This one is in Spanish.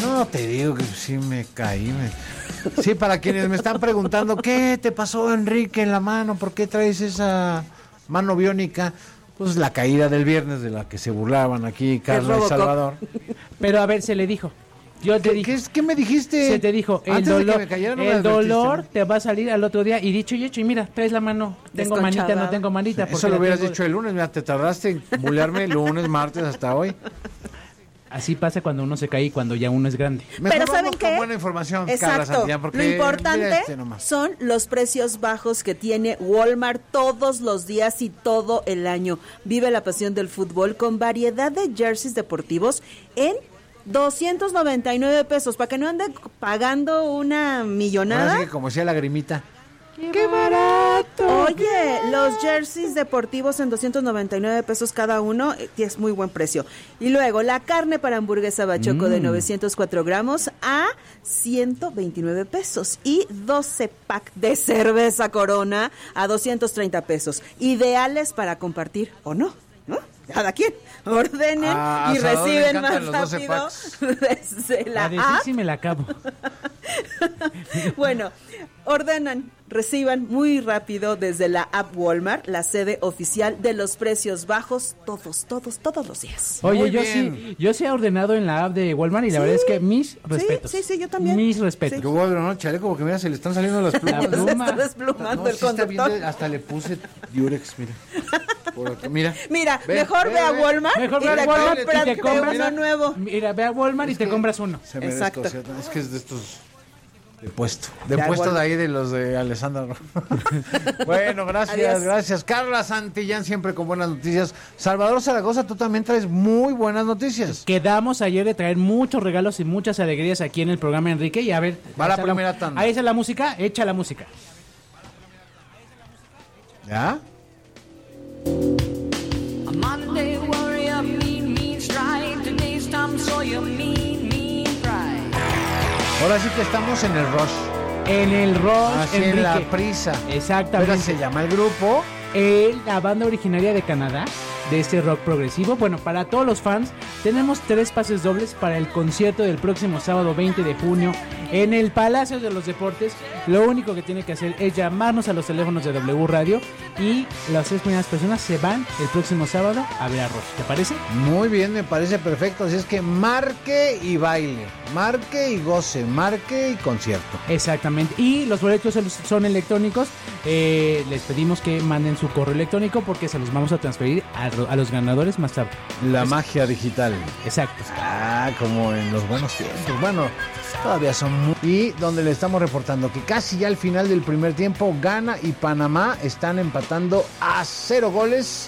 No, te digo que sí me caí. Sí, para quienes me están preguntando, ¿qué te pasó, Enrique, en la mano? ¿Por qué traes esa mano biónica? Pues la caída del viernes de la que se burlaban aquí Carlos y Salvador. Pero a ver, se le dijo. Yo te dije. ¿Qué me dijiste? Se te dijo, el dolor te va a salir al otro día. Y dicho y hecho, y mira, traes la mano. Tengo manita, no tengo manita. Eso lo hubieras dicho el lunes. Mira, te tardaste en bulearme lunes, martes, hasta hoy. Así pasa cuando uno se cae y cuando ya uno es grande. Mejor pero ¿saben qué? Buena información, exacto. Carla Santillán, porque lo importante son los precios bajos que tiene Walmart todos los días y todo el año. Vive la pasión del fútbol con variedad de jerseys deportivos en 299 pesos, para que no anden pagando una millonada. Así que como decía Lagrimita. ¡Qué barato! Oye, los jerseys deportivos en 299 pesos cada uno, es muy buen precio. Y luego, la carne para hamburguesa Bachoco de 904 gramos a 129 pesos. Y 12 pack de cerveza Corona a 230 pesos. Ideales para compartir o no, ¿no? Cada quien ordenen y reciben más rápido desde la app. Sí me la acabo. Bueno, ordenan, reciban muy rápido desde la app Walmart, la sede oficial de los precios bajos, todos los días. Oye, yo sí he ordenado en la app de Walmart y la verdad es que mis respetos. Sí, yo también. Mis respetos. Yo voy a ver, ¿no? Chaleco, porque mira, se le están saliendo las plumas. Se está desplumando el conductor. Hasta le puse Durex, mira. Mira, mejor ve a Walmart y te compras uno nuevo. Mira, ve a Walmart y te compras uno. Exacto. Es que es de estos de puesto de ahí de los de Alessandro. Bueno, gracias. Carla Santillán siempre con buenas noticias. Salvador Zaragoza, tú también traes muy buenas noticias. Quedamos ayer de traer muchos regalos y muchas alegrías aquí en el programa, Enrique, y a ver, va la primera tanda. Ahí está la música, echa la música. ¿Ya? A Monday warrior, mean stride. Today's Tom Sawyer, mean pride. Ahora sí que estamos en el rush. En el rush, así Enrique. En la prisa. Exactamente. ¿Cómo se llama el grupo? La banda originaria de Canadá, de este rock progresivo. Bueno, para todos los fans, tenemos 3 pases dobles para el concierto del próximo sábado 20 de junio en el Palacio de los Deportes. Lo único que tiene que hacer es llamarnos a los teléfonos de W Radio y las 3 primeras personas se van el próximo sábado a ver a Rush. ¿Te parece? Muy bien, me parece perfecto. Así es que marque y baile, marque y goce, marque y concierto. Exactamente. Y los boletos son electrónicos. Les pedimos que manden su correo electrónico porque se los vamos a transferir a los ganadores más tarde. La magia digital. Exacto. Como en los buenos tiempos. Bueno, todavía son muy... Y donde le estamos reportando que casi ya al final del primer tiempo, Ghana y Panamá están empatando a 0 goles